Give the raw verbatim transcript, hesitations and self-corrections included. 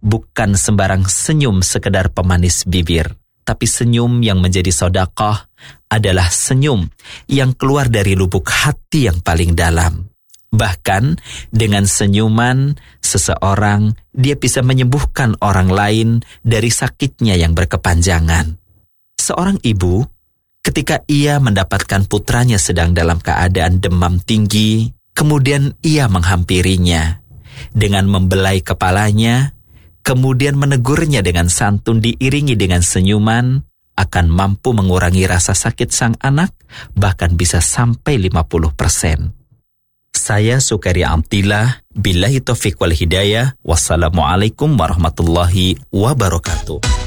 bukan sembarang senyum sekedar pemanis bibir, tapi senyum yang menjadi sedekah adalah senyum yang keluar dari lubuk hati yang paling dalam. Bahkan dengan senyuman seseorang, dia bisa menyembuhkan orang lain dari sakitnya yang berkepanjangan. Seorang ibu, ketika ia mendapatkan putranya sedang dalam keadaan demam tinggi, kemudian ia menghampirinya dengan membelai kepalanya, kemudian menegurnya dengan santun diiringi dengan senyuman, akan mampu mengurangi rasa sakit sang anak, bahkan bisa sampai lima puluh persen. Saya Sukaria Amtillah, billahi taufiq wal hidayah, wassalamualaikum warahmatullahi wabarakatuh.